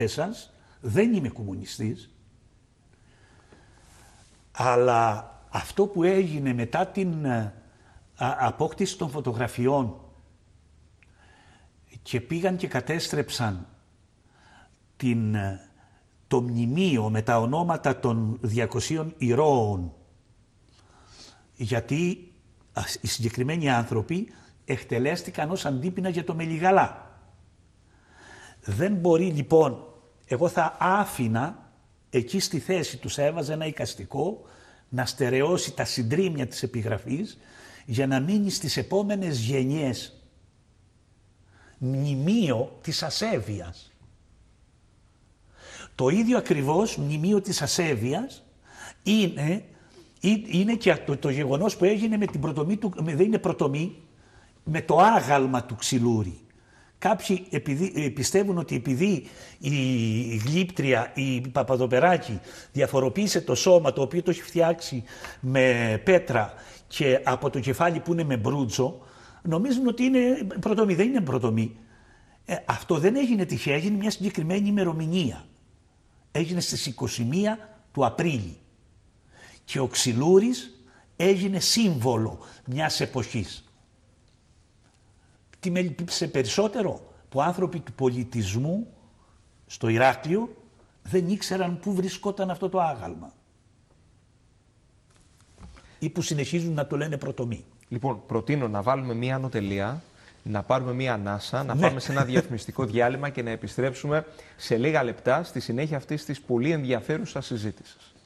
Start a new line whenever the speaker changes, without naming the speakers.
σας, δεν είμαι κομμουνιστής, αλλά αυτό που έγινε μετά την απόκτηση των φωτογραφιών και πήγαν και κατέστρεψαν το μνημείο με τα ονόματα των 200 ηρώων, γιατί οι συγκεκριμένοι άνθρωποι εκτελέστηκαν ως αντίπεινα για το Μελιγαλά. Δεν μπορεί λοιπόν, εγώ θα άφηνα εκεί στη θέση τους, θα έβαζα ένα εικαστικό να στερεώσει τα συντρίμμια της επιγραφής για να μείνει στις επόμενες γενιές μνημείο της ασέβειας. Το ίδιο ακριβώς μνημείο της ασέβειας είναι και το γεγονός που έγινε με την προτομή του, δεν είναι προτομή, με το άγαλμα του Ξυλούρη. Κάποιοι πιστεύουν ότι επειδή η γλύπτρια, η Παπαδοπεράκη διαφοροποίησε το σώμα, το οποίο το έχει φτιάξει με πέτρα και από το κεφάλι που είναι με μπρούτζο, νομίζουν ότι είναι προτομή. Δεν είναι προτομή. Αυτό δεν έγινε τυχαία, έγινε μια συγκεκριμένη ημερομηνία. Έγινε στις 21 του Απρίλη. Και ο Ξυλούρης έγινε σύμβολο μιας εποχής. Τι με λυπήσε περισσότερο, που άνθρωποι του πολιτισμού στο Ηράκλειο δεν ήξεραν πού βρισκόταν αυτό το άγαλμα. Ή που συνεχίζουν να το λένε προτομή.
Λοιπόν, προτείνω να βάλουμε μία ανωτελεία, να πάρουμε μία ανάσα, να πάμε σε ένα διαφημιστικό διάλειμμα και να επιστρέψουμε σε λίγα λεπτά στη συνέχεια αυτής της πολύ ενδιαφέρουσας συζήτησης.